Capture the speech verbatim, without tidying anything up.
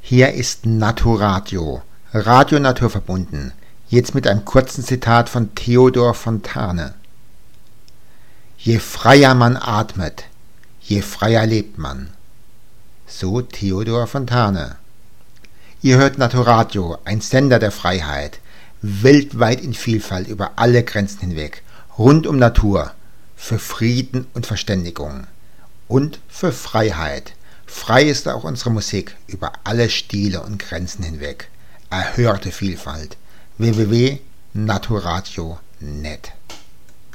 Hier ist Naturadio, Radio naturverbunden, jetzt mit einem kurzen Zitat von Theodor Fontane. Je freier man atmet, je freier lebt man. So Theodor Fontane. Ihr hört Naturadio, ein Sender der Freiheit, weltweit in Vielfalt über alle Grenzen hinweg, rund um Natur, für Frieden und Verständigung und für Freiheit. Frei ist auch unsere Musik über alle Stile und Grenzen hinweg. Erhörte Vielfalt. w w w punkt naturadio punkt net